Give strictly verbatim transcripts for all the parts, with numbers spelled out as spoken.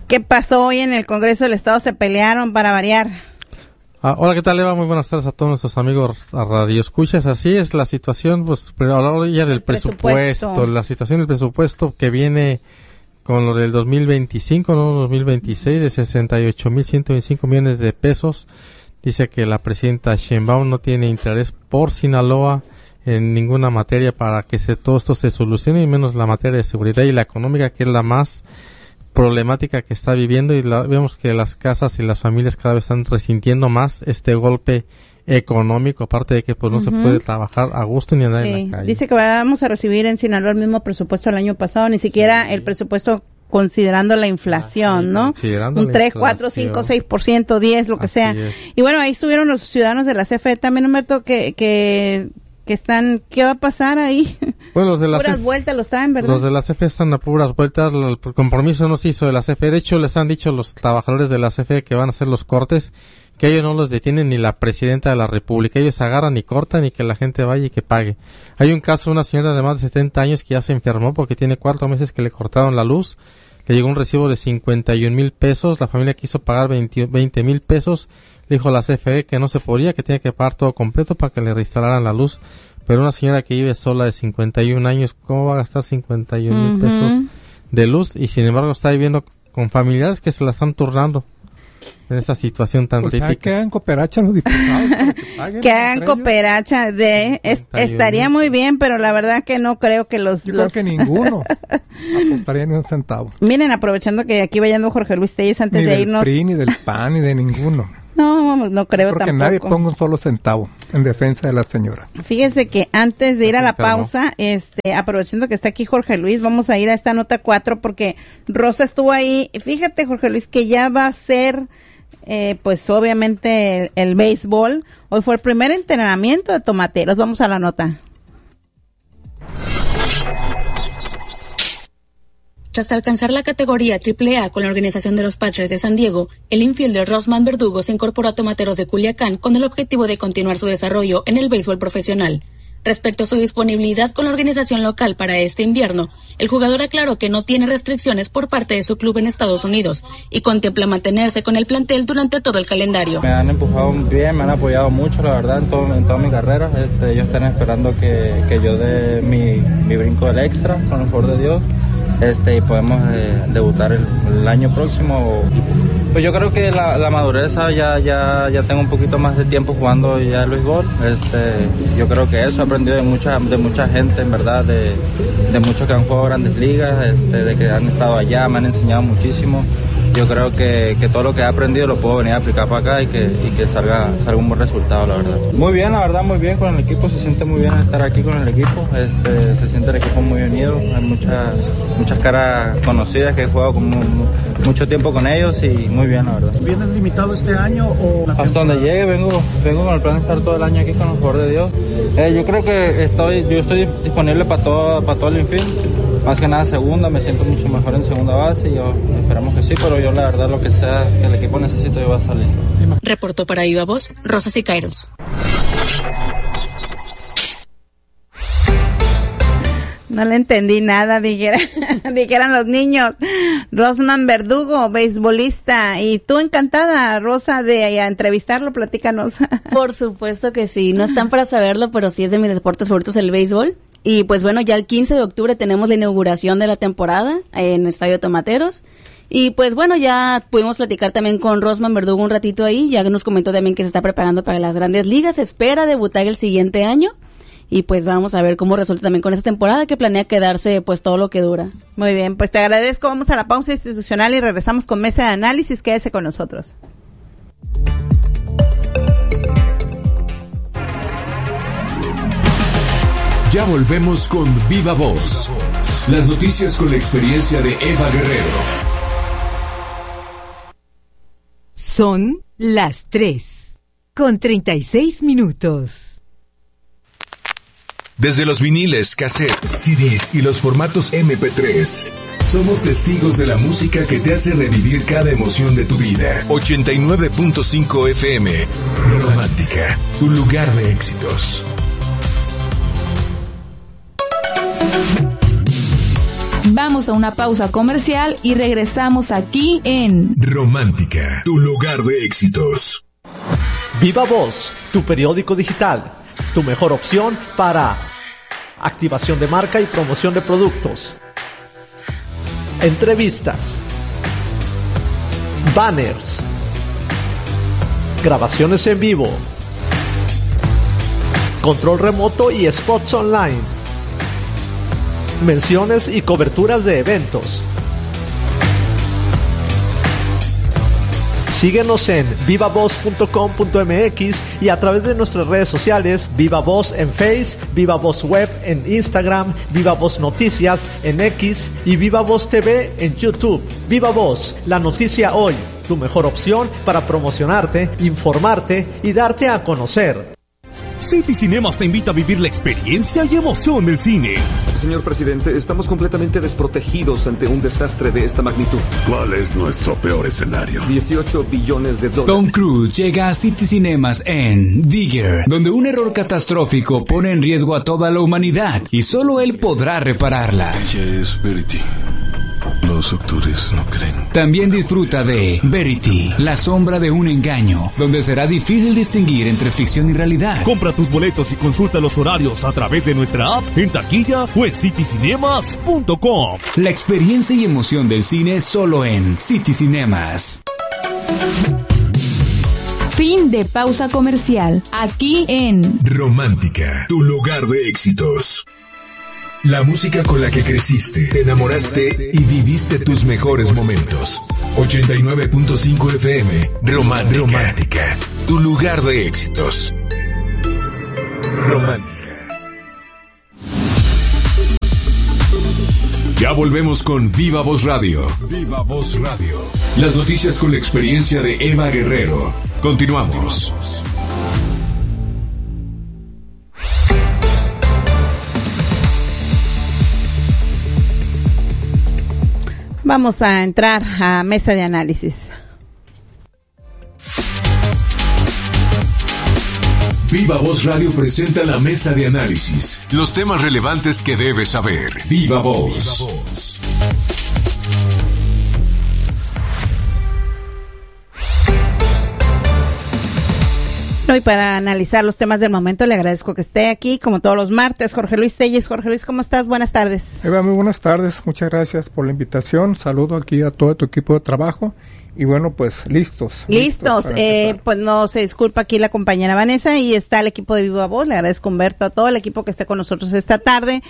¿Qué pasó hoy en el Congreso del Estado? Se pelearon para variar. Ah, hola, ¿qué tal, Eva? Muy buenas tardes a todos nuestros amigos a Radio Escuchas. Así es la situación, pues, pero hablar ya del presupuesto. presupuesto, la situación del presupuesto que viene con lo del dos mil veinticinco, no dos mil veintiséis, de sesenta y ocho mil ciento veinticinco millones de pesos. Dice que la presidenta Sheinbaum no tiene interés por Sinaloa en ninguna materia para que se, todo esto se solucione, y menos la materia de seguridad y la económica, que es la más problemática que está viviendo, y la, vemos que las casas y las familias cada vez están resintiendo más este golpe económico, aparte de que pues no uh-huh. se puede trabajar a gusto ni andar sí. en la calle. Dice que vamos a recibir en Sinaloa el mismo presupuesto del año pasado, ni siquiera sí. el presupuesto considerando la inflación, ah, sí, ¿no? Considerando un tres, cuatro, cinco, seis por ciento, diez, lo que Así sea. Es. Y bueno, ahí estuvieron los ciudadanos de la C F E también, Humberto, que que que están, ¿qué va a pasar ahí? Bueno, los de la puras C F E, vueltas los traen, ¿verdad? Los de la C F E están a puras vueltas, el compromiso no se hizo de la C F E. De hecho, les han dicho los trabajadores de la C F E que van a hacer los cortes, que ellos no los detienen ni la presidenta de la República. Ellos agarran y cortan y que la gente vaya y que pague. Hay un caso de una señora de más de setenta años que ya se enfermó porque tiene cuatro meses que le cortaron la luz. Le llegó un recibo de cincuenta y un mil pesos. La familia quiso pagar veinte mil pesos. Le dijo a la C F E que no se podía, que tenía que pagar todo completo para que le reinstalaran la luz. Pero una señora que vive sola de cincuenta y un años, ¿cómo va a gastar cincuenta y un mil uh-huh. pesos de luz? Y sin embargo está viviendo con familiares que se la están turnando en esta situación tan pues típica. Que hagan cooperacha los diputados. Para que paguen que hagan cooperacha de... Es, estaría muy bien, pero la verdad que no creo que los... Yo los... creo que ninguno aportaría ni un centavo. Miren, aprovechando que aquí vayando Jorge Luis Telles antes ni de del irnos... P R I, ni del P A N, ni de ninguno. No, no creo Porque tampoco. Porque nadie ponga un solo centavo en defensa de la señora. Fíjense que antes de ir a la pausa, este, aprovechando que está aquí Jorge Luis, vamos a ir a esta nota cuatro porque Rosa estuvo ahí. Fíjate, Jorge Luis, que ya va a ser, eh, pues obviamente el, el béisbol. Hoy fue el primer entrenamiento de tomateros. Vamos a la nota. Tras alcanzar la categoría triple A con la organización de los Padres de San Diego, el infielder Rosman Verdugo se incorporó a Tomateros de Culiacán con el objetivo de continuar su desarrollo en el béisbol profesional. Respecto a su disponibilidad con la organización local para este invierno, el jugador aclaró que no tiene restricciones por parte de su club en Estados Unidos y contempla mantenerse con el plantel durante todo el calendario. Me han empujado bien, me han apoyado mucho, la verdad, en, todo, en toda mi carrera. Este, ellos están esperando que, que yo dé mi, mi brinco del extra, con el favor de Dios. Este, y podemos eh, debutar el, el año próximo. Pues yo creo que la, la madurez, ya, ya, ya tengo un poquito más de tiempo jugando ya el béisbol. Este, yo creo que eso he aprendido de mucha, de mucha gente, en verdad, de, de muchos que han jugado grandes ligas, este, de que han estado allá, me han enseñado muchísimo. Yo creo que, que todo lo que he aprendido lo puedo venir a aplicar para acá y que, y que salga, salga un buen resultado, la verdad. Muy bien, la verdad, muy bien con el equipo, se siente muy bien estar aquí con el equipo, este, se siente el equipo muy unido, hay muchas, muchas caras conocidas que he jugado con mu, mucho tiempo con ellos y muy bien, la verdad. ¿Vienes limitado este año o...? Hasta donde llegue, vengo, vengo con el plan de estar todo el año aquí con el favor de Dios. Eh, yo creo que estoy, yo estoy disponible para todo, para todo el infield. Más que nada segunda, me siento mucho mejor en segunda base y yo, esperamos que sí, pero yo la verdad lo que sea que el equipo necesite yo voy a salir. Reportó para Viva Voz, Rosa Sicairos. No le entendí nada, dijera, dijeran los niños. Rosman Verdugo, beisbolista. Y tú encantada, Rosa, de entrevistarlo, platícanos. Por supuesto que sí, no están para saberlo, pero sí es de mis deportes favoritos el béisbol. Y pues bueno, ya el quince de octubre tenemos la inauguración de la temporada en el Estadio Tomateros. Y pues bueno, ya pudimos platicar también con Rosman Verdugo un ratito ahí, ya que nos comentó también que se está preparando para las grandes ligas, espera debutar el siguiente año. Y pues vamos a ver cómo resulta también con esta temporada, que planea quedarse pues todo lo que dura. Muy bien, pues te agradezco, vamos a la pausa institucional y regresamos con mesa de análisis, quédese con nosotros. Ya volvemos con Viva Voz, las noticias con la experiencia de Eva Guerrero. Son las tres, con treinta y seis minutos. Desde los viniles, cassettes, C Ds y los formatos eme pe tres, somos testigos de la música que te hace revivir cada emoción de tu vida. ochenta y nueve punto cinco efe eme, Romántica, tu lugar de éxitos. Vamos a una pausa comercial y regresamos aquí en Romántica, tu lugar de éxitos. Viva Voz, tu periódico digital, tu mejor opción para activación de marca y promoción de productos, entrevistas, banners, grabaciones en vivo, control remoto y spots online, menciones y coberturas de eventos. Síguenos en viva voz punto com punto m x y a través de nuestras redes sociales, Viva Voz en Face, Viva Voz Web en Instagram, Viva Voz Noticias en X y Viva Voz T V en YouTube. Viva Voz, la noticia hoy, tu mejor opción para promocionarte, informarte y darte a conocer. City Cinemas te invita a vivir la experiencia y emoción del cine. Señor presidente, estamos completamente desprotegidos ante un desastre de esta magnitud. ¿Cuál es nuestro peor escenario? dieciocho billones de dólares. Tom Cruise llega a City Cinemas en Digger, donde un error catastrófico pone en riesgo a toda la humanidad y solo él podrá repararla. Ella es Verity. Los doctores no creen. También disfruta de Verity, la sombra de un engaño, donde será difícil distinguir entre ficción y realidad. Compra tus boletos y consulta los horarios a través de nuestra app, en taquilla o en city cinemas punto com. La experiencia y emoción del cine solo en City Cinemas. Fin de pausa comercial. Aquí en Romántica, tu lugar de éxitos. La música con la que creciste, te enamoraste y viviste tus mejores momentos. ochenta y nueve punto cinco F M, Romántica, Romántica, tu lugar de éxitos. Romántica. Ya volvemos con Viva Voz Radio. Viva Voz Radio. Las noticias con la experiencia de Eva Guerrero. Continuamos. Vamos a entrar a mesa de análisis. Viva Voz Radio presenta la mesa de análisis. Los temas relevantes que debes saber. Viva Voz. Viva Voz. Y para analizar los temas del momento, le agradezco que esté aquí, como todos los martes, Jorge Luis Telles. Jorge Luis, ¿cómo estás? Buenas tardes. Eva, muy buenas tardes. Muchas gracias por la invitación. Saludo aquí a todo tu equipo de trabajo. Y bueno, pues listos. Listos. listos eh, pues no se disculpa aquí la compañera Vanessa y está el equipo de Viva Voz. Le agradezco, Humberto, a todo el equipo que esté con nosotros esta tarde.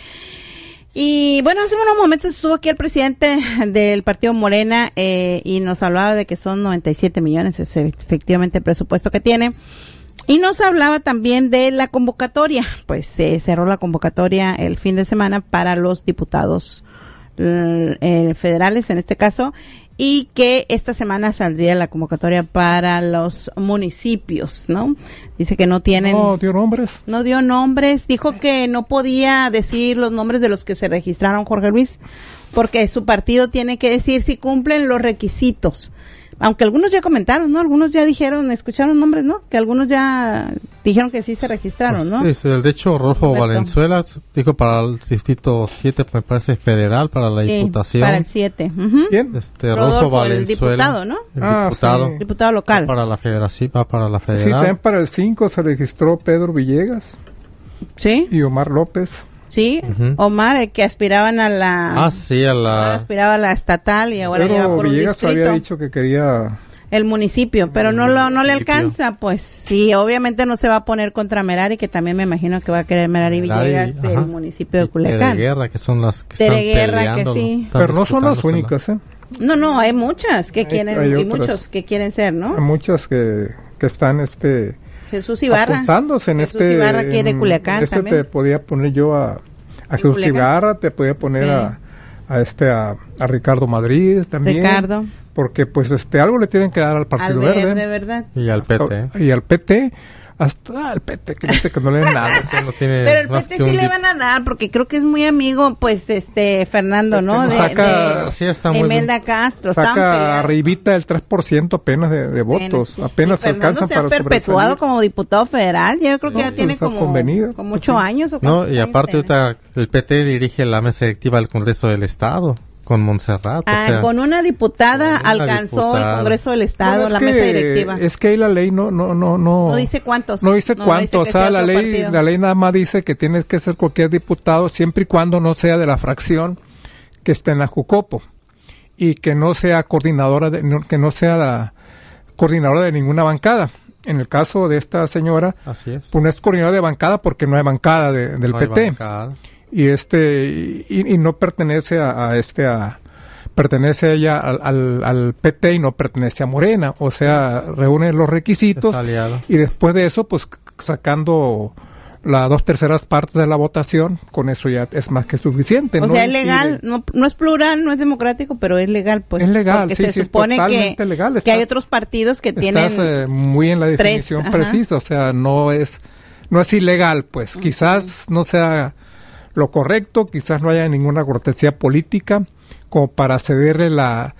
Y bueno, hace unos momentos estuvo aquí el presidente del partido Morena eh, y nos hablaba de que son noventa y siete millones, es efectivamente el presupuesto que tiene. Y nos hablaba también de la convocatoria, pues se eh, cerró la convocatoria el fin de semana para los diputados eh, federales en este caso, y que esta semana saldría la convocatoria para los municipios, ¿no? Dice que no tienen... No dio nombres. No dio nombres, dijo que no podía decir los nombres de los que se registraron, Jorge Luis, porque su partido tiene que decir si cumplen los requisitos. Aunque algunos ya comentaron, ¿no? Algunos ya dijeron, escucharon nombres, ¿no? Que algunos ya dijeron que sí se registraron, ¿no? Sí, sí, de hecho, Rodolfo Valenzuela dijo para el distrito siete, me parece federal, para la sí, diputación. Para el siete. Uh-huh. ¿Quién? Este, Rodolfo, Rodolfo Valenzuela. El diputado, ¿no? El ah, diputado. Sí. Diputado local. Va para la federación, va para la federal. Sí, también para el cinco se registró Pedro Villegas. Sí. Y Omar López. Sí, uh-huh. Omar, el que aspiraban a la... Ah, sí, a la... aspiraba a la estatal y ahora Pero lleva por Villegas un distrito. Había dicho que quería... El municipio, pero no lo no le alcanza, pues sí, obviamente no se va a poner contra Merari, que también me imagino que va a querer Merari Villegas, ajá, el municipio de Culiacán. De Guerra, que son las que están Guerra, peleando. Que sí. Pero no son las únicas, ¿eh? No, no, hay muchas que hay, quieren, hay y muchos que quieren ser, ¿no? Hay muchas que, que están, este... Jesús Ibarra. Apuntándose en Jesús este... Ibarra quiere Culiacán este también. Te podía poner yo a, a Jesús Culiacán? Ibarra, te podía poner sí. a, a este, a, a Ricardo Madrid también. Ricardo. Porque pues este algo le tienen que dar al Partido al verde, Verde de verdad. Y al P T. Y al P T, Hasta el P T, que dice que no le den nada. No tiene Pero el P T sí le van a dar, porque creo que es muy amigo, pues, este, Fernando, ¿no? De, saca, de, sí, está de muy Imelda Castro. Saca arribita el tres por ciento apenas de, de votos. Apenas, apenas se alcanzan se ha para perpetuado sobresalir. como diputado federal. Yo creo que No, ya tiene pues, como, convenido. como ocho Pues, sí. años. ¿O No, y años aparte tiene? ahorita el P T dirige la mesa directiva del Congreso del Estado con Montserrat. Ah, o sea, con una diputada con una alcanzó diputada. el Congreso del Estado, Bueno, es la que- mesa directiva. Es que ahí la ley no, no, no, no. No dice cuántos. No dice No, cuánto, dice o que sea, sea la otro ley, partido. la ley nada más dice que tienes que ser cualquier diputado siempre y cuando no sea de la fracción que esté en la Jucopo y que no sea coordinadora, de, no, que no sea la coordinadora de ninguna bancada. En el caso de esta señora, Así es. pues no es coordinadora de bancada porque no hay bancada de, del No hay P T bancada. y este y, y no pertenece a, a este a pertenece ella al, al, al P T y no pertenece a Morena, o sea, reúne los requisitos Es aliado. y después de eso, pues sacando las dos terceras partes de la votación, con eso ya es más que suficiente. O no sea, es impide- legal, no, no es plural, no es democrático, pero es legal, pues. Es legal, porque sí, se sí, es supone que, totalmente legal. que Estás- hay otros partidos que tienen... Estás eh, muy en la tres, definición ajá. precisa, o sea, no es no es ilegal, pues quizás no sea lo correcto, quizás no haya ninguna cortesía política como para cederle la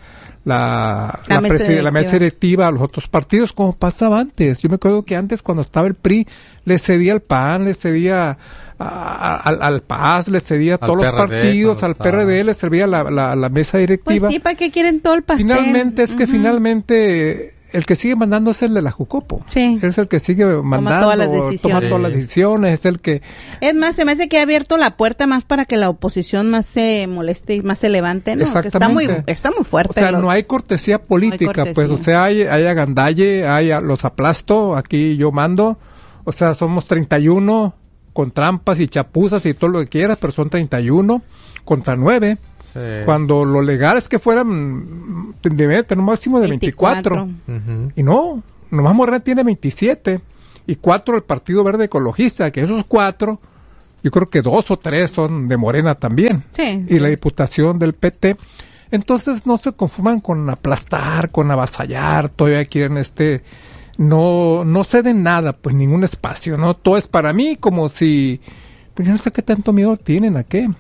la, La la, mesa presi- la mesa directiva. directiva a los otros partidos como pasaba antes. Yo me acuerdo que antes cuando estaba el P R I le cedía al P A N, le cedía a- a- al, al P A S, le cedía a Al todos los P R D, partidos, cuando al P R D le servía la, la, la mesa Pues directiva. sí, ¿para qué quieren todo el pastel? Finalmente es que Ujú. finalmente el que sigue mandando es el de la Jucopo. Sí. Es el que sigue mandando, todas las toma decisiones. todas las decisiones, es el que... Es más, se me hace que ha abierto la puerta más para que la oposición más se moleste y más se levante, ¿no? Que está muy, Exactamente. está muy O fuerte. sea, los- no hay cortesía política, cortesía. pues, o sea, hay, hay agandalle, hay a- los aplasto, aquí yo mando, o sea, somos treinta y uno con trampas y chapuzas y todo lo que quieras, pero son treinta y uno contra nueve. Sí. Cuando lo legal es que fueran, debe tener un máximo de veinticuatro. Ujú. Y no, nomás Morena tiene veintisiete y cuatro el Partido Verde Ecologista, que esos cuatro, yo creo que dos o tres son de Morena también. Sí, y sí. la diputación del P T. Entonces no se conforman con aplastar, con avasallar, todavía quieren este, no, no ceden nada, pues ningún espacio, ¿no? Todo es para mí como si, pues yo no sé qué tanto miedo tienen a qué.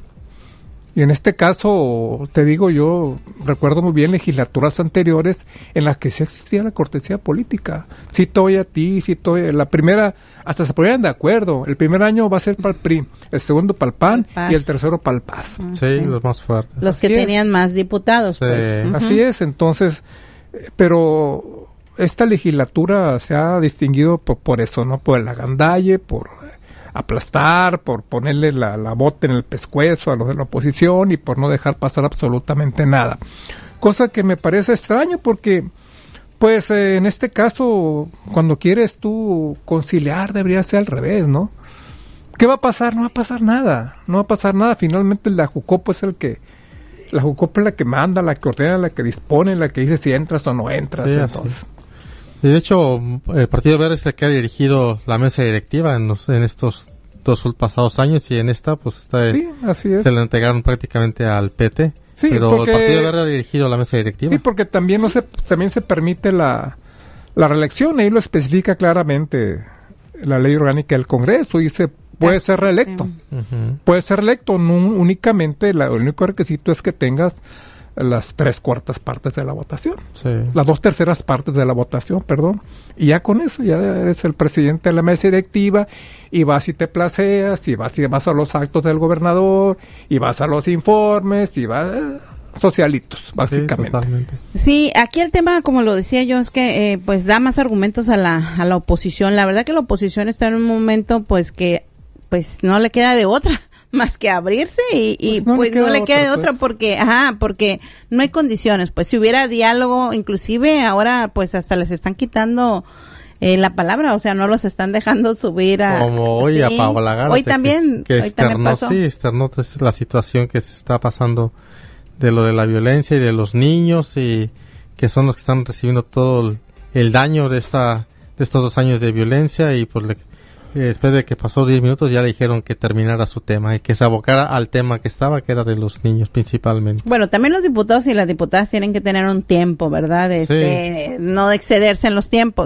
Y en este caso, te digo, yo recuerdo muy bien legislaturas anteriores en las que sí existía la cortesía política. Sí, estoy a ti, sí, estoy. La primera, hasta se ponían de acuerdo. El primer año va a ser para el P R I, el segundo para el P A N El P A S. y el tercero para el P A S. Sí, los más fuertes. Los que Así es. tenían más diputados, Sí. pues. Ujú. Así es, entonces, eh, pero esta legislatura se ha distinguido por, por eso, ¿no? Por el agandalle, por eh, aplastar, por ponerle la, la bota en el pescuezo a los de la oposición y por no dejar pasar absolutamente nada. Cosa que me parece extraño porque, pues, eh, en este caso, cuando quieres tú conciliar, debería ser al revés, ¿no? ¿Qué va a pasar? No va a pasar nada, no va a pasar nada. Finalmente la Jucopo es el que la Jucopo es la que manda, la que ordena, la que dispone, la que dice si entras o no entras. Sí, entonces. así. Y de hecho, el Partido Verde es el que ha dirigido la mesa directiva en, los, en estos dos pasados años y en esta, pues, está, Sí, así es. se le entregaron prácticamente al P T. Sí, pero porque- el Partido Verde ha dirigido la mesa directiva. Sí, porque también no se también se permite la, la reelección, ahí lo especifica claramente la ley orgánica del Congreso, dice puede ser reelecto. Ujú. Puede ser reelecto, no únicamente, la, el único requisito es que tengas las tres cuartas partes de la votación. Sí. Las dos terceras partes de la votación, perdón. Y ya con eso, ya eres el presidente de la mesa directiva y vas y te placeas, y vas y vas a los actos del gobernador, y vas a los informes, y vas... eh, socialitos, básicamente. Sí, totalmente. Sí, aquí el tema, como lo decía yo, es que eh, pues da más argumentos a la, a la oposición. La verdad que la oposición está en un momento pues que pues no le queda de otra más que abrirse y, y Pues no le pues queda no le queda de otra, otra pues. porque, ajá, porque no hay condiciones. Pues si hubiera diálogo, inclusive ahora pues hasta les están quitando eh, la palabra, o sea, no los están dejando subir a... Como hoy sí. a Paola Gárate, Hoy que- también, que, hoy también externó, pasó. sí, externó pues, la situación que se está pasando de lo de la violencia y de los niños y que son los que están recibiendo todo el, el daño de esta de estos dos años de violencia y pues le, eh, después de que pasó diez minutos ya le dijeron que terminara su tema y que se abocara al tema que estaba, que era de los niños principalmente. Bueno, también los diputados y las diputadas tienen que tener un tiempo, ¿verdad? Este, no de excederse en los tiempos.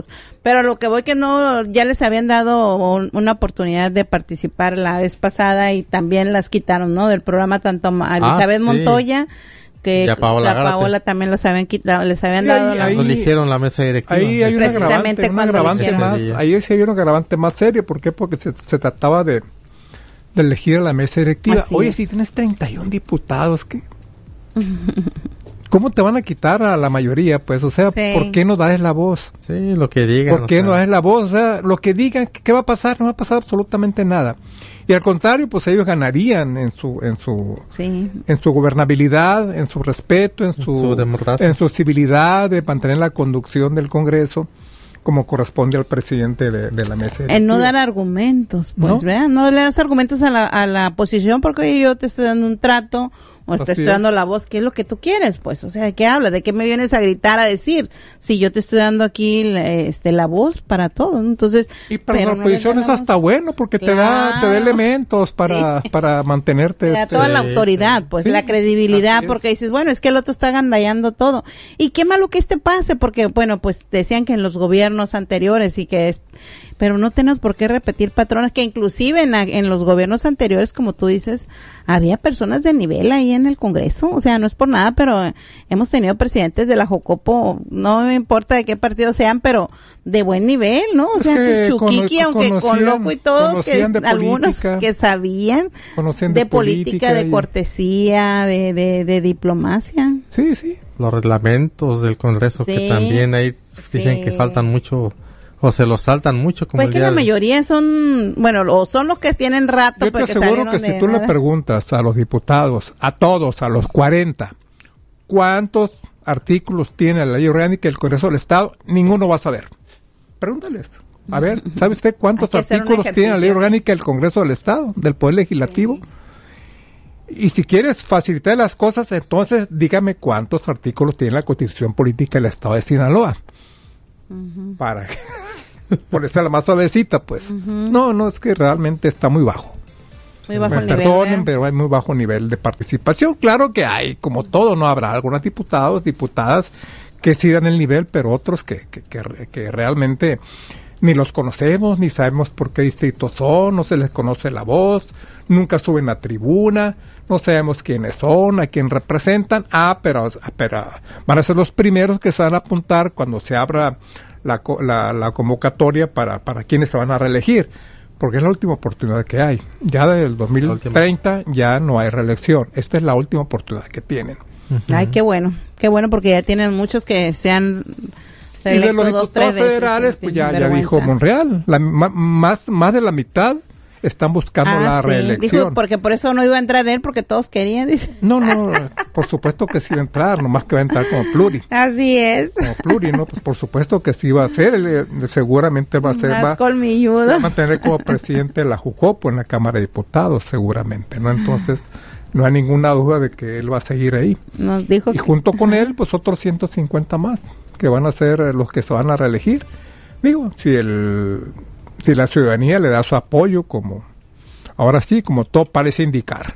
Pero lo que voy que no, ya les habían dado un, una oportunidad de participar la vez pasada y también las quitaron, ¿no? Del programa tanto a Elizabeth ah, sí. Montoya, que a Paola, la Paola también los habían quitado, les habían y dado ahí, la... ahí, eligieron la mesa directiva. Ahí hay un agravante, un agravante más, ahí sí hay un agravante más serio, ¿por qué? Porque se, se trataba de, de elegir a la mesa directiva. Así Oye, es. Si tienes treinta y uno diputados, ¿qué? ¿Cómo te van a quitar a la mayoría? Pues, o sea, sí. ¿por qué no das la voz? Sí, lo que digan. ¿Por qué no das la voz? O sea, lo que digan, ¿qué va a pasar? No va a pasar absolutamente nada. Y al contrario, pues ellos ganarían en su en su sí. en su gobernabilidad, en su respeto, en su, su en su civilidad de mantener la conducción del Congreso como corresponde al presidente de, de la mesa directiva. En no dar argumentos, pues, ¿no? vean, no le das argumentos a la, a la oposición porque yo te estoy dando un trato o te estoy dando la voz, ¿qué es lo que tú quieres? Pues, o sea, ¿de qué hablas? ¿De qué me vienes a gritar, a decir? Si yo te estoy dando aquí este la voz para todo, ¿no? Entonces... Y para la oposición es hasta bueno, porque claro. te da te da elementos para, sí. para mantenerte... Te da este, toda la autoridad, pues, sí, la credibilidad, porque dices, bueno, es que el otro está agandallando todo. Y qué malo que este pase, porque, bueno, pues, decían que en los gobiernos anteriores y que es... Pero no tenemos por qué repetir patrones, que inclusive en, en los gobiernos anteriores, como tú dices, había personas de nivel ahí en el Congreso, o sea, no es por nada, pero hemos tenido presidentes de la Jocopo, no me importa de qué partido sean, pero de buen nivel, ¿no? O es sea, Chuquiqui, con, aunque con loco y todos, que algunos política, que sabían de, de política, política de y... cortesía, de, de, de diplomacia. Sí, sí. Los reglamentos del Congreso, sí, que también ahí dicen sí. que faltan mucho... O se los saltan mucho. Como pues que la de... mayoría son, bueno, o son los que tienen rato. Yo te aseguro que si tú nada. le preguntas a los diputados, a todos, a los cuarenta, ¿cuántos artículos tiene la ley orgánica del Congreso del Estado? Ninguno va a saber. Pregúntales. A ver, ¿sabe usted cuántos artículos tiene la ley orgánica del Congreso del Estado, del Poder Legislativo? Sí. Y si quieres facilitar las cosas, entonces dígame cuántos artículos tiene la Constitución Política del Estado de Sinaloa. Uh-huh. Para que... por estar la más suavecita, pues. Uh-huh. No, no, es que realmente está muy bajo. Muy bajo Me nivel. Perdonen, ¿eh? pero hay muy bajo nivel de participación. Claro que hay, como todo, no habrá algunos diputados, diputadas que sí dan el nivel, pero otros que, que, que, que realmente ni los conocemos, ni sabemos por qué distritos son, no se les conoce la voz, nunca suben a tribuna, no sabemos quiénes son, a quién representan. Ah, pero, pero van a ser los primeros que se van a apuntar cuando se abra La, la, la convocatoria para, para quienes se van a reelegir, porque es la última oportunidad que hay. Ya del dos mil treinta ya no hay reelección. Esta es la última oportunidad que tienen. Uh-huh. Ay, qué bueno, qué bueno, porque ya tienen muchos que se han reelecto. Y de los dos, diputados federales, pues ya, ya dijo Monreal, la, más, más de la mitad están buscando ah, la sí. reelección. Dijo, porque por eso no iba a entrar él, porque todos querían, dice. No, no, por supuesto que sí iba a entrar, nomás que va a entrar como pluri. Así es. Como pluri, ¿no? Pues por supuesto que sí va a ser, él, él, seguramente va a ser, va, colmilludo. Se va a mantener como presidente de la Jucopo en la Cámara de Diputados, seguramente, ¿no? Entonces, no hay ninguna duda de que él va a seguir ahí. Nos dijo y que... junto con él, pues otros ciento cincuenta más, que van a ser los que se van a reelegir. Digo, si el... si la ciudadanía le da su apoyo, como ahora sí, como todo parece indicar.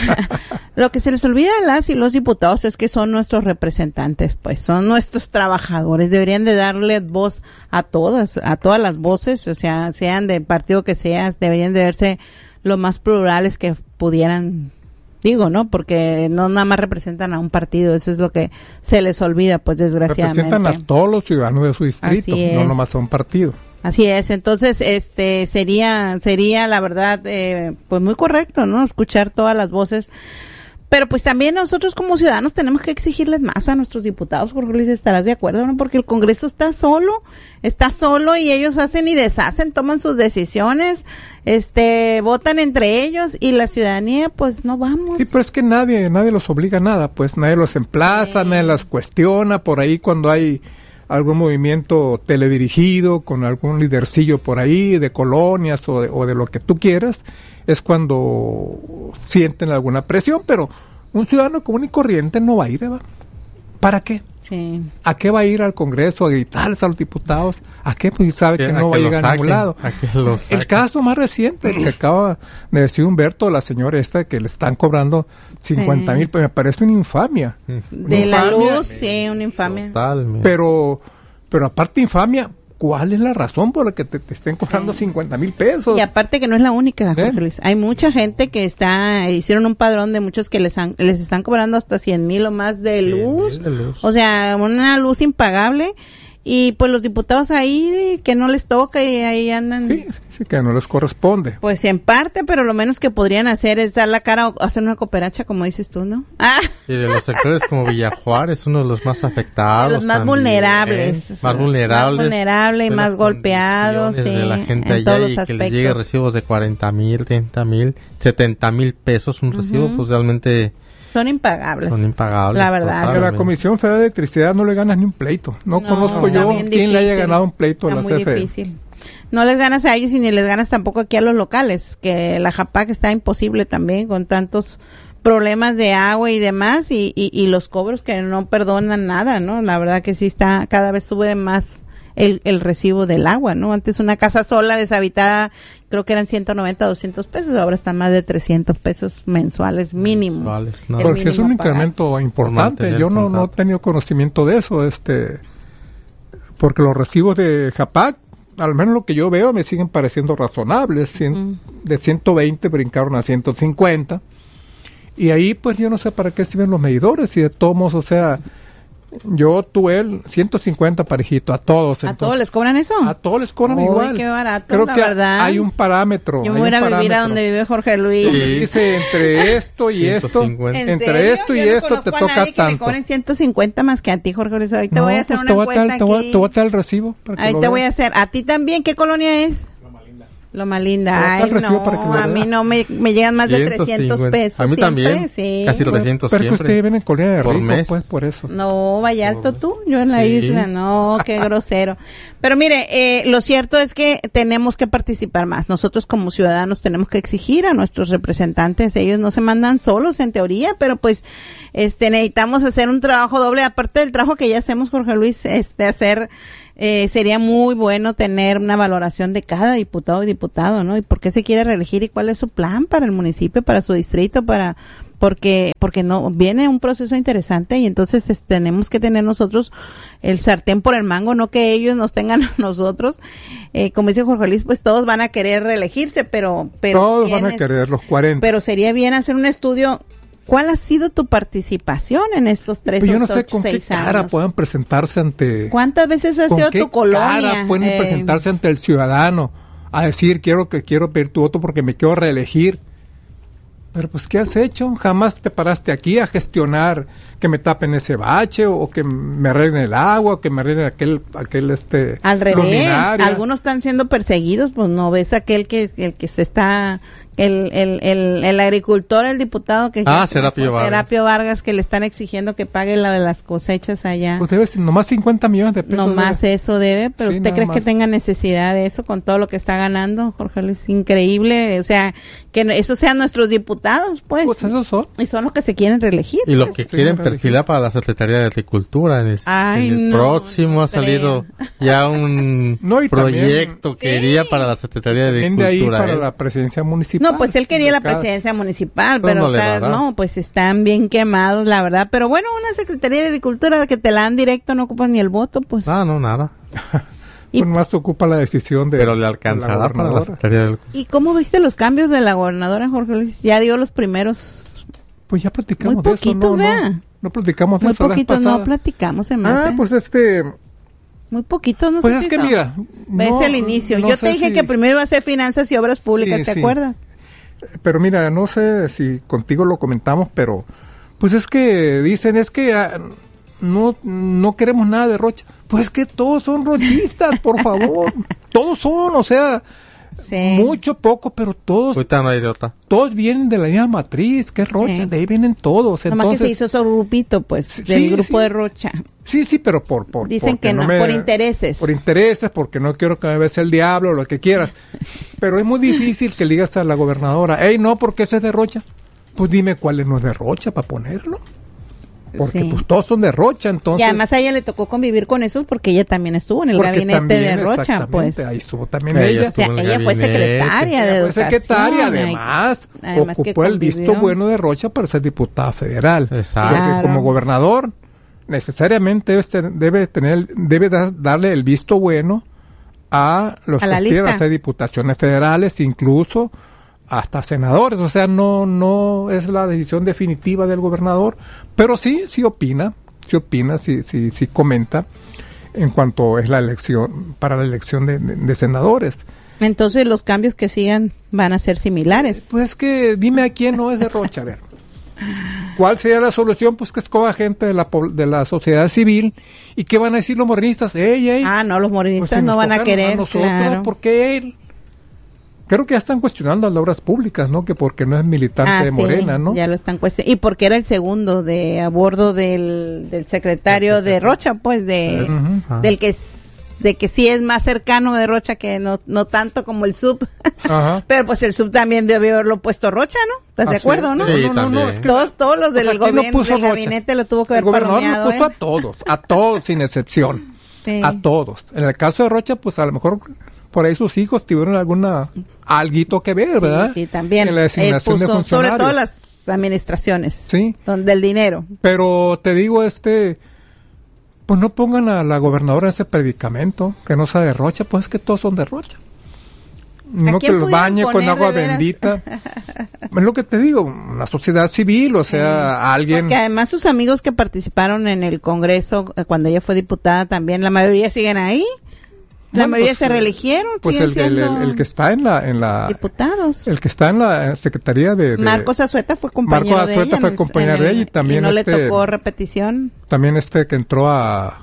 Lo que se les olvida a las y los diputados es que son nuestros representantes, pues son nuestros trabajadores, deberían de darle voz a todas, a todas las voces, o sea, sean del partido que sean, deberían de verse lo más plurales que pudieran, digo, ¿no? Porque no nada más representan a un partido, eso es lo que se les olvida, pues desgraciadamente. Representan a todos los ciudadanos de su distrito, no nomás a un partido. Así es, entonces este sería sería la verdad eh, pues muy correcto, ¿no? Escuchar todas las voces, pero pues también nosotros como ciudadanos tenemos que exigirles más a nuestros diputados. Jorge Luis, estarás de acuerdo, ¿no? Porque el Congreso está solo, está solo y ellos hacen y deshacen, toman sus decisiones, este, votan entre ellos y la ciudadanía pues no vamos. Sí, pero es que nadie, nadie los obliga a nada, pues nadie los emplaza, sí. Nadie las cuestiona, por ahí cuando hay algún movimiento teledirigido con algún lidercillo por ahí de colonias o de, o de lo que tú quieras, es cuando sienten alguna presión, pero un ciudadano común y corriente no va a ir, ¿verdad? ¿Para qué? Sí. ¿A qué va a ir al Congreso a gritarles a los diputados? ¿A qué? Pues sabe que no va a llegar a ningún lado. El caso más reciente, el que acaba de decir Humberto, la señora esta, que le están cobrando cincuenta mil, sí. Pues me parece una infamia. De una la infamia, luz, sí, una infamia. Totalmente. Pero, pero aparte infamia, ¿cuál es la razón por la que te, te estén cobrando sí. cincuenta mil pesos? Y aparte que no es la única, Jorge Luis. Hay mucha gente que está, hicieron un padrón de muchos que les han, les están cobrando hasta cien mil o más de luz. de luz. O sea, una luz impagable. Y pues los diputados ahí que no les toca y ahí andan. Sí, sí, sí, que no les corresponde. Pues en parte, pero lo menos que podrían hacer es dar la cara o hacer una cooperacha, como dices tú, ¿no? Ah. Y de los sectores como Villa Juárez, uno de los más afectados. Los más también, vulnerables. ¿eh? Más vulnerables. Más vulnerables y más golpeados. Sí, de la gente allá y que les llegue recibos de cuarenta mil, treinta mil, setenta mil pesos un recibo, uh-huh. pues realmente... Son impagables. Son impagables. La verdad. A la Comisión Federal de Electricidad no le ganas ni un pleito. No, no conozco yo quien difícil. le haya ganado un pleito a la C F E. Difícil. No les ganas a ellos y ni les ganas tampoco aquí a los locales, que la JAPAC está imposible también con tantos problemas de agua y demás y, y, y los cobros que no perdonan nada, ¿no? La verdad que sí está, cada vez sube más el, el recibo del agua, ¿no? Antes una casa sola deshabitada creo que eran ciento noventa, doscientos pesos, ahora están más de trescientos pesos mensuales mínimo. Mensuales, no. Porque es un incremento importante. Yo no, no he tenido conocimiento de eso, este, porque los recibos de JAPAC, al menos lo que yo veo, me siguen pareciendo razonables. cien, mm. De ciento veinte brincaron a ciento cincuenta. Y ahí, pues yo no sé para qué sirven los medidores y de tomos, o sea... Yo tuve el ciento cincuenta parejito a todos. ¿A entonces, todos les cobran eso? A todos les cobran Uy, igual. Qué barato, Creo la que verdad. hay un parámetro. Yo me voy a vivir a donde vive Jorge Luis. Sí. Dice entre esto y esto, entre serio? esto y Yo esto no te toca tanto. Que me cobren ciento cincuenta más que a ti, Jorge Luis. Ahorita no, voy a hacer pues una encuesta aquí. Te voy, te voy a dar el recibo. Ahí te voy a hacer. ¿A ti también? ¿Qué colonia es? Loma Linda. Ay, no, a mí no me, me llegan más de trescientos pesos. A mí siempre, también, sí. casi trescientos pero siempre. Pero ustedes viven en Colonia de por Rico, mes. pues, por eso. No, Vallarta tú, yo en la sí. isla, no, qué grosero. Pero mire, eh, lo cierto es que tenemos que participar más. Nosotros como ciudadanos tenemos que exigir a nuestros representantes, ellos no se mandan solos en teoría, pero pues este necesitamos hacer un trabajo doble, aparte del trabajo que ya hacemos, Jorge Luis, este hacer... Eh, sería muy bueno tener una valoración de cada diputado y diputado, ¿no? Y por qué se quiere reelegir y cuál es su plan para el municipio, para su distrito, para porque porque no viene un proceso interesante y entonces es, tenemos que tener nosotros el sartén por el mango, no que ellos nos tengan a nosotros. Eh, como dice Jorge Luis, pues todos van a querer reelegirse, pero pero todos van a querer los cuarenta. Pero sería bien hacer un estudio. ¿Cuál ha sido tu participación en estos tres pues yo no o sé con seis qué cara años? Puedan presentarse ante... ¿Cuántas veces ha sido tu colonia? ¿Con qué cara pueden eh... presentarse ante el ciudadano a decir quiero que quiero pedir tu voto porque me quiero reelegir? Pero pues ¿qué has hecho? Jamás te paraste aquí a gestionar que me tapen ese bache o, o que me arreglen el agua o que me arreglen aquel aquel este al revés, luminaria. Algunos están siendo perseguidos, pues no ves aquel que el que se está el el el, el agricultor, el diputado que ah, Serapio Vargas. Serapio Vargas que le están exigiendo que pague la de las cosechas allá. Pues debe ser nomás cincuenta millones de pesos. Nomás debe. eso debe, pero sí, ¿usted cree más. que tenga necesidad de eso con todo lo que está ganando, Jorge Luis? Increíble, o sea, que esos sean nuestros diputados, pues. Pues esos son. Y son los que se quieren reelegir. Y lo pues. que quieren perfilar para la Secretaría de Agricultura. En el, Ay, en el no, próximo no ha salido creo. ya un no, proyecto también, que iría sí. para la Secretaría de Agricultura. De ahí para ¿eh? la presidencia municipal. No, pues él quería la presidencia municipal, pues pero no, acá, no, pues están bien quemados, la verdad. Pero bueno, una Secretaría de Agricultura que te la dan directo, no ocupas ni el voto, pues. Ah, no, nada. Y, pues más ocupa la decisión de pero le alcanzará la para la Secretaría de ¿Y cómo viste los cambios de la gobernadora, Jorge Luis? Ya dio los primeros. Pues ya platicamos muy de poquitos, eso, no, vea. no, no platicamos muy de eso. Muy poquitos, no platicamos en Ah, pues este. Muy poquitos, no pues sé. Pues es que mira. Ves no, el inicio. No Yo te dije si... que primero iba a ser finanzas y obras públicas, sí, ¿te sí. acuerdas? Pero mira, no sé si contigo lo comentamos, pero pues es que dicen, es que ah, no no queremos nada de Rocha. Pues es que todos son rochistas, por favor. Todos son, o sea, sí. mucho, poco, pero todos. Ahorita no hay de otra. Todos vienen de la misma matriz, que es Rocha, sí. de ahí vienen todos. Nomás entonces, que se hizo ese grupito, pues, sí, del grupo sí. de Rocha. Sí, sí, pero por... por Dicen que no, no me, por intereses. Por intereses, porque no quiero que me bese el diablo, lo que quieras. Pero es muy difícil que le digas a la gobernadora, hey, no, porque ese es de Rocha. Pues dime cuál es no es de Rocha para ponerlo. Porque sí. pues todos son de Rocha, entonces... Y además a ella le tocó convivir con esos porque ella también estuvo en el gabinete también, de Rocha, pues. Ahí estuvo también ella. ella. O sea, ella fue secretaria de ella educación. Fue secretaria, además, además ocupó el visto bueno de Rocha para ser diputada federal. Exacto. Porque claro. como gobernador, necesariamente debe, debe tener, debe da, darle el visto bueno a los a que la aspiran lista. a ser diputaciones federales, incluso hasta senadores. O sea, no no es la decisión definitiva del gobernador, pero sí sí opina, sí opina, sí sí sí comenta en cuanto es la elección para la elección de, de, de senadores. Entonces los cambios que sigan van a ser similares. Pues que dime a quién no es de Rocha, a ver. ¿Cuál sería la solución? Pues que escoja gente de la de la sociedad civil. ¿Y qué van a decir los morenistas? Ey, ey. Ah, no, los morenistas Pues si no van a querer. a nosotros, claro. ¿por qué él? Creo que ya están cuestionando las obras públicas, ¿no? Que porque no es militante Ah, de Morena, sí, ¿no? ya lo están cuestionando. Y porque era el segundo de a bordo del, del secretario de Rocha, pues, de Uh-huh. Ah. del que es- de que sí es más cercano de Rocha que no no tanto como el sub. Ajá. Pero pues el sub también debió haberlo puesto Rocha, ¿no? ¿Estás de Así acuerdo, es. no? Sí, Sí, no, no, no, también. es que Todos, todos los o sea, del ¿quién no gobierno, puso del Rocha? gabinete lo tuvo que El haber gobernador palomeado, lo puso ¿eh? a todos, a todos, sin excepción. Sí. A todos. En el caso de Rocha, pues a lo mejor por ahí sus hijos tuvieron alguna alguito que ver, ¿verdad? Sí, sí, también. En la designación Él de puso, funcionarios. sobre todo las administraciones. Sí. Donde el dinero. Pero te digo, este, pues no pongan a la gobernadora en ese predicamento, que no sea de Rocha, pues es que todos son de Rocha. No que quién los pudieran bañe con poner agua de veras? bendita. Es lo que te digo, una sociedad civil, o sea, alguien... Porque además sus amigos que participaron en el Congreso eh, cuando ella fue diputada también, la mayoría siguen ahí. La Bueno, mayoría pues, se reeligieron, Pues siguen el, el, el- siendo el que está en la... En la diputados. el que está en la Secretaría de... de- Marcos Azueta fue compañero Marcos de Azueta ella. fue en el- compañero en de el- ella y también no este- le tocó repetición. También este que entró a...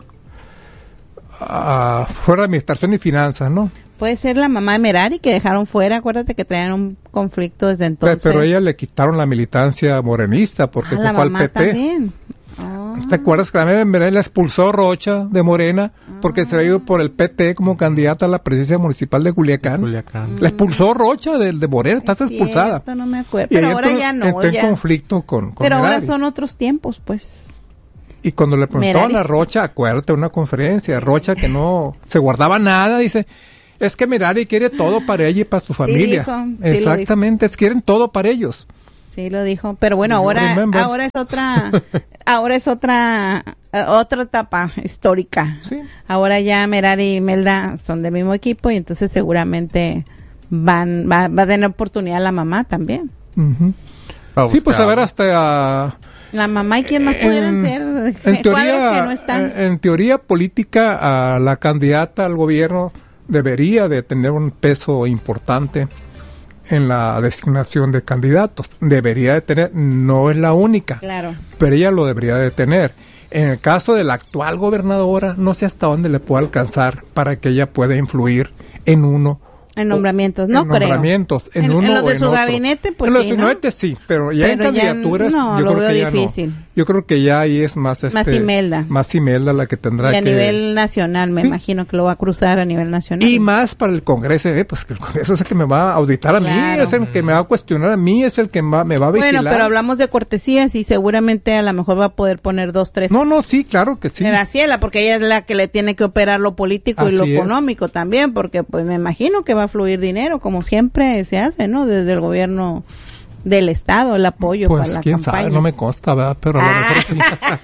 a fuera de administración y finanzas, ¿no? Puede ser la mamá de Merari que dejaron fuera, acuérdate que traían un conflicto desde Pe- entonces. Pero ella le quitaron la militancia morenista porque Ah, se la fue al mamá P T. también. ¿Te acuerdas que también Merari la expulsó Rocha de Morena porque se había ido por el P T como candidata a la presidencia municipal de Culiacán? Culiacán. La expulsó Rocha de, de Morena, estás Es expulsada. cierto, no me acuerdo. Y Pero ahí ahora entró- ya no. entró en ya. conflicto con, con Pero ahora Merari. son otros tiempos, pues. Y cuando le preguntaron Merari. a Rocha, acuérdate, una conferencia, Rocha que no se guardaba nada, dice, es que Merari quiere todo para ella y para su familia. dijo, sí lo Exactamente, es, quieren todo para ellos. Sí, lo dijo. Pero bueno, You ahora remember. ahora es otra ahora es otra eh, otra etapa histórica. Sí. Ahora ya Merari y Melda son del mismo equipo y entonces seguramente van va, va a tener oportunidad la mamá también. Ujú. Va a Sí, pues a buscar. ver hasta... La mamá y quién más pudieran ser En cuadros que teoría, no están. en, en teoría política, a la candidata al gobierno debería de tener un peso importante en la designación de candidatos. Debería de tener, no es la única, Claro. pero ella lo debería de tener. En el caso de la actual gobernadora, no sé hasta dónde le puede alcanzar para que ella pueda influir en uno. En nombramientos, no en creo. nombramientos, en, En- en uno los de o en su otro. gabinete, pues en los sí, de ¿no? su gabinete sí, pero ya en Pero ya candidaturas no, yo lo creo veo que ya difícil. no. Yo creo que ya ahí es más este, Más Imelda. más Imelda la que tendrá Y a que nivel nacional, me Sí. imagino que lo va a cruzar a nivel nacional. y más para el Congreso, eh, pues que el Congreso es el que me va a auditar a mí, Claro. es el que me va a cuestionar a mí, es el que va- me va a vigilar. Bueno, pero hablamos de cortesías y seguramente a lo mejor va a poder poner dos, tres. No, no, sí, claro que sí. Graciela, porque ella es la que le tiene que operar lo político y lo Así es. económico también, porque pues me imagino que va a fluir dinero, como siempre se hace, ¿no? Desde el gobierno del Estado, el apoyo Pues para la quién campaña. sabe, no me consta, ¿verdad? Pero a lo Ah. mejor sí.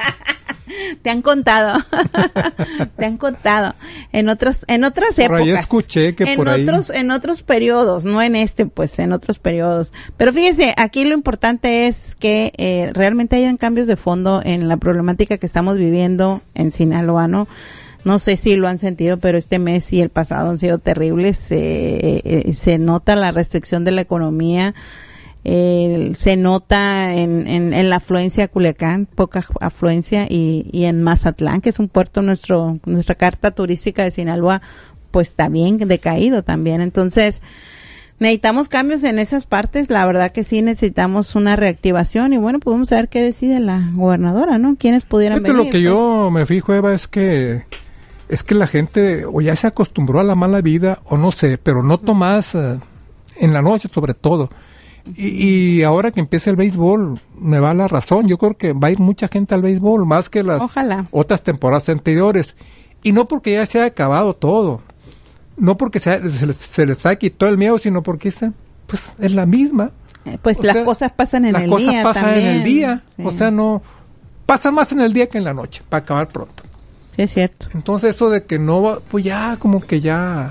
Te han contado, te han contado en otras, en otras Por épocas. ahí escuché que en por ahí- otros, en otros periodos, no en este, pues en otros periodos. Pero fíjese, aquí lo importante es que eh, realmente hayan cambios de fondo en la problemática que estamos viviendo en Sinaloa, ¿no? No sé si lo han sentido, pero este mes y el pasado han sido terribles. Se, eh, se nota la restricción de la economía. Eh, se nota en, en, en la afluencia a Culiacán, poca afluencia, y, y en Mazatlán, que es un puerto, nuestro nuestra carta turística de Sinaloa, pues está bien decaído también. Entonces, necesitamos cambios en esas partes. La verdad que sí necesitamos una reactivación y bueno, pues vamos a ver qué decide la gobernadora, ¿no? ¿Quiénes pudieran Fíjate, venir? lo que yo me fijo, Eva, es que es que la gente o ya se acostumbró a la mala vida o no sé, pero noto más eh, en la noche sobre todo. Y, y ahora que empieza el béisbol, me va la razón. Yo creo que va a ir mucha gente al béisbol, más que las Ojalá. otras temporadas anteriores. Y no porque ya se haya acabado todo, no porque se, se, les- se les ha quitado el miedo, sino porque es, pues, es la misma. Eh, Pues O las sea, cosas pasan en Las el cosas día pasan también. en el día, Sí. o sea, no pasan más en el día que en la noche, para acabar pronto. Sí, es cierto. Entonces eso de que no va, pues ya como que ya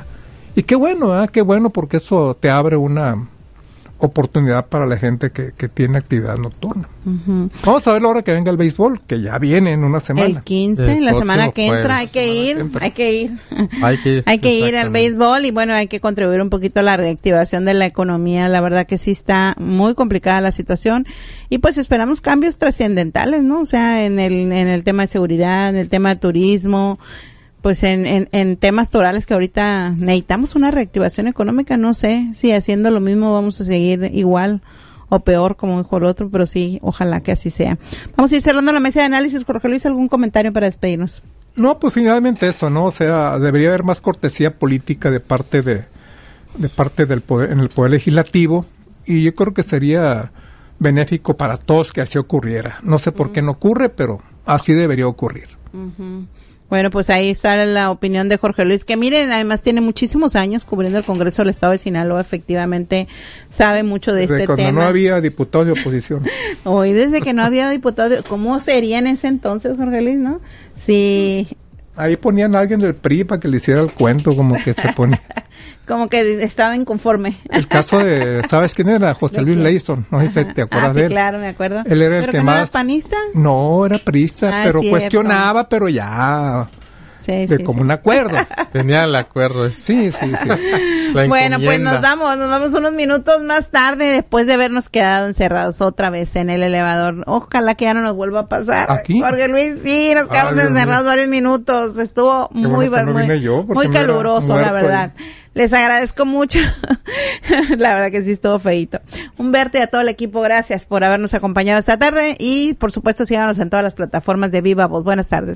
Y qué bueno, ¿eh? Qué bueno, porque eso te abre una oportunidad para la gente que, que tiene actividad nocturna. Uh-huh. Vamos a ver la hora que venga el béisbol, que ya viene en una semana. El quince, el la semana que entra, hay que ir, hay que ir. Hay que ir. Hay que ir al béisbol y bueno, hay que contribuir un poquito a la reactivación de la economía. La verdad que sí está muy complicada la situación y pues esperamos cambios trascendentales, ¿no? O sea, en el en el tema de seguridad, en el tema de turismo, pues en, en, en temas torales que ahorita necesitamos una reactivación económica. No sé si haciendo lo mismo vamos a seguir igual o peor, como dijo el otro, pero sí, ojalá que así sea. Vamos a ir cerrando la mesa de análisis. Jorge Luis, ¿algún comentario para despedirnos? No, pues finalmente eso, ¿no? O sea, debería haber más cortesía política de parte de, de parte del poder, en el poder legislativo, y yo creo que sería benéfico para todos que así ocurriera. No sé por uh-huh. qué no ocurre, pero así debería ocurrir. Uh-huh. Bueno, pues ahí está la opinión de Jorge Luis, que miren, además tiene muchísimos años cubriendo el Congreso del Estado de Sinaloa, efectivamente sabe mucho de desde este cuando tema. No había diputados de oposición. Hoy desde que no había diputados, ¿cómo sería en ese entonces, Jorge Luis, no? Sí. Ahí ponían a alguien del P R I para que le hiciera el cuento, como que se ponía. Como que estaba inconforme. El caso de, ¿sabes quién era? José Luis Leison, no sé si te acuerdas ah, de sí, él. Claro, me acuerdo. Él era el ¿Pero que que más. ¿No era panista? No, era priista, ah, pero cierto. cuestionaba, pero ya. Sí, de sí, como sí. un acuerdo. Tenía el acuerdo. Sí, sí, sí. Bueno, pues nos damos, nos vamos unos minutos más tarde después de habernos quedado encerrados otra vez en el elevador. Ojalá que ya no nos vuelva a pasar. ¿Aquí? Jorge Luis, sí, nos quedamos Ay, encerrados varios minutos. Estuvo Qué muy, bueno no muy, yo, muy caluroso, la verdad. Ahí. Les agradezco mucho. La verdad que sí estuvo feíto. Humberto y a todo el equipo, gracias por habernos acompañado esta tarde y por supuesto síganos en todas las plataformas de Viva Voz. Buenas tardes.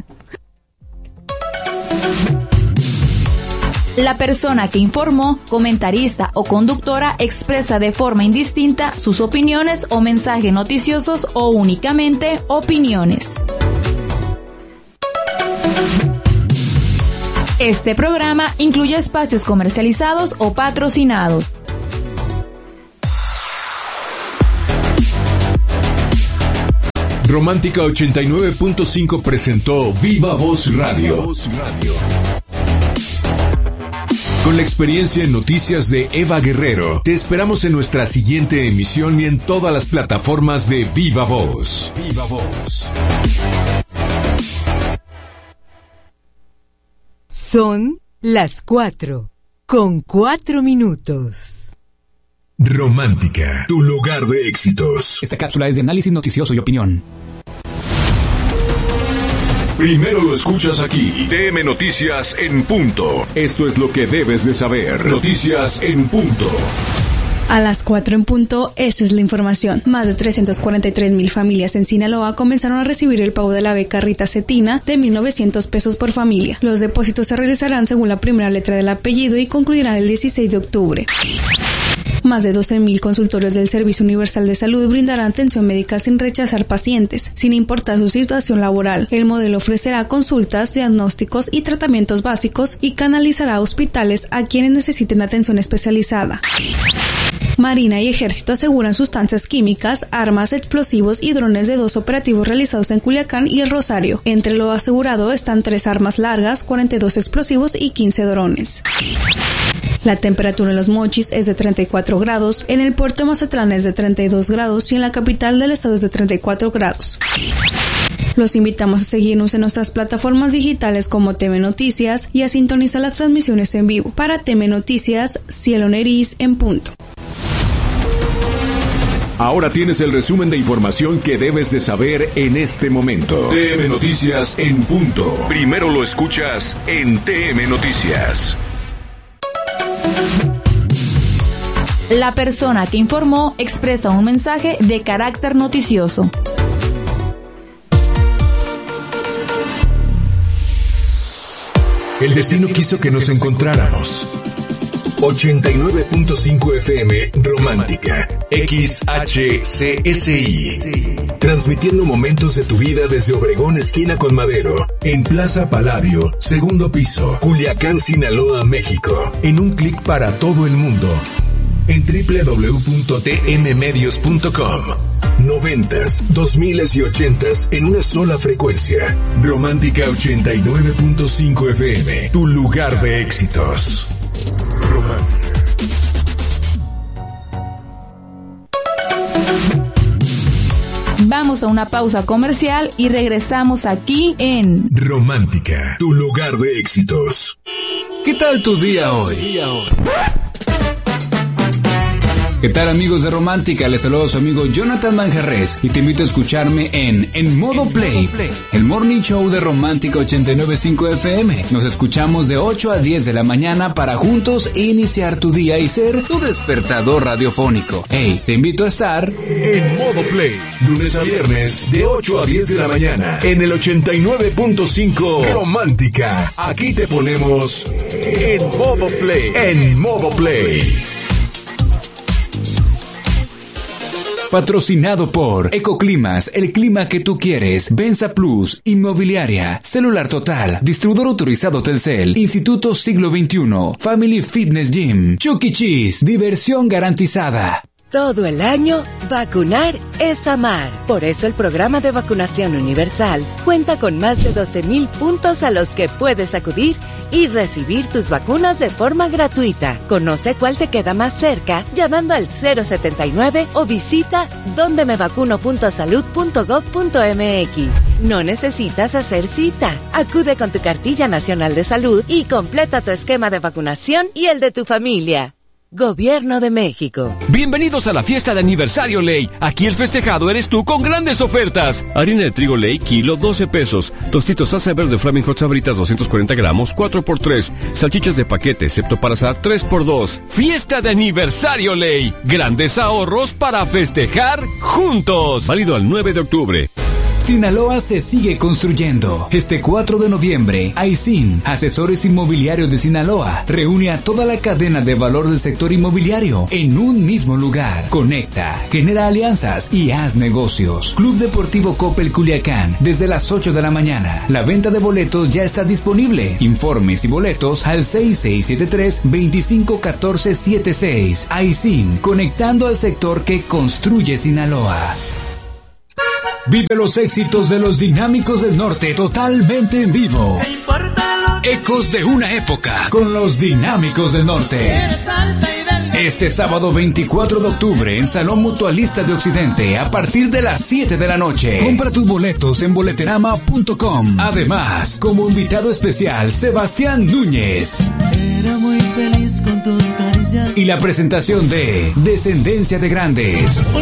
La persona que informó, comentarista o conductora expresa de forma indistinta sus opiniones o mensajes noticiosos o únicamente opiniones. Este programa incluye espacios comercializados o patrocinados. Romántica ochenta y nueve punto cinco presentó Viva Voz Radio. Con la experiencia en noticias de Eva Guerrero, te esperamos en nuestra siguiente emisión y en todas las plataformas de Viva Voz. Viva Voz. Son las cuatro, con cuatro minutos. Romántica, tu lugar de éxitos. Esta cápsula es de análisis noticioso y opinión. Primero lo escuchas aquí. T M Noticias en punto. Esto es lo que debes de saber. Noticias en punto. A las cuatro en punto, esa es la información. Más de trescientas cuarenta y tres mil familias en Sinaloa comenzaron a recibir el pago de la beca Rita Cetina de mil novecientos pesos por familia. Los depósitos se realizarán según la primera letra del apellido y concluirán el dieciséis de octubre. Más de doce mil consultorios del Servicio Universal de Salud brindarán atención médica sin rechazar pacientes, sin importar su situación laboral. El modelo ofrecerá consultas, diagnósticos y tratamientos básicos y canalizará a hospitales a quienes necesiten atención especializada. Marina y Ejército aseguran sustancias químicas, armas, explosivos y drones de dos operativos realizados en Culiacán y El Rosario. Entre lo asegurado están tres armas largas, cuarenta y dos explosivos y quince drones. La temperatura en Los Mochis es de treinta y cuatro grados, en el puerto de Mazatlán es de treinta y dos grados y en la capital del estado es de treinta y cuatro grados. Los invitamos a seguirnos en nuestras plataformas digitales como T V Noticias y a sintonizar las transmisiones en vivo. Para T V Noticias, Cielo Neriz en punto. Ahora tienes el resumen de información que debes de saber en este momento. T M Noticias en punto. Primero lo escuchas en T M Noticias. La persona que informó expresa un mensaje de carácter noticioso. El destino quiso que nos encontráramos. ochenta y nueve punto cinco F M Romántica X H C S I, transmitiendo momentos de tu vida desde Obregón esquina con Madero, en Plaza Palladio, segundo piso, Culiacán, Sinaloa, México, en un clic para todo el mundo, en doble u doble u doble u punto t m medios punto com. Noventas, dos miles y ochentas en una sola frecuencia. Romántica ochenta y nueve punto cinco F M, tu lugar de éxitos. Vamos a una pausa comercial y regresamos aquí en Romántica, tu lugar de éxitos. ¿Qué tal tu día hoy? ¿Qué tal, amigos de Romántica? Les saludo a su amigo Jonathan Manjarres y te invito a escucharme en En Modo Play, el morning show de Romántica ochenta y nueve punto cinco F M. Nos escuchamos de ocho a diez de la mañana para juntos iniciar tu día y ser tu despertador radiofónico. Hey, te invito a estar En Modo Play, lunes a viernes de ocho a diez de la mañana en el ochenta y nueve punto cinco Romántica. Aquí te ponemos En Modo Play. En Modo Play. Patrocinado por Ecoclimas, el clima que tú quieres. Benza Plus, Inmobiliaria, Celular Total, Distribuidor Autorizado Telcel, Instituto Siglo veintiuno, Family Fitness Gym, Chuck E. Cheese, diversión garantizada. Todo el año, vacunar es amar. Por eso el programa de vacunación universal cuenta con más de doce mil puntos a los que puedes acudir y recibir tus vacunas de forma gratuita. Conoce cuál te queda más cerca llamando al cero setenta y nueve o visita donde me vacuno punto salud punto gob punto m x. No necesitas hacer cita. Acude con tu cartilla nacional de salud y completa tu esquema de vacunación y el de tu familia. Gobierno de México. Bienvenidos a la fiesta de aniversario Ley. Aquí el festejado eres tú con grandes ofertas. Harina de trigo Ley, kilo, doce pesos. Tostitos salsa verde Flaming Hot Sabritas, doscientos cuarenta gramos, cuatro por tres. Salchichas de paquete, excepto para asar, tres por dos. Fiesta de aniversario Ley. Grandes ahorros para festejar juntos. Válido al nueve de octubre. Sinaloa se sigue construyendo. Este cuatro de noviembre, Aisin, Asesores Inmobiliarios de Sinaloa, reúne a toda la cadena de valor del sector inmobiliario en un mismo lugar. Conecta, genera alianzas y haz negocios. Club Deportivo Coppel Culiacán, desde las ocho de la mañana. La venta de boletos ya está disponible. Informes y boletos al seis seis siete tres, dos cinco uno cuatro siete seis. Aisin, conectando al sector que construye Sinaloa. Vive los éxitos de los Dinámicos del Norte totalmente en vivo. Ecos de una época con los Dinámicos del Norte. Este sábado veinticuatro de octubre en Salón Mutualista de Occidente a partir de las siete de la noche. Compra tus boletos en boleterama punto com. Además, como invitado especial, Sebastián Núñez. Era muy feliz con tus caricias. Y la presentación de Descendencia de Grandes.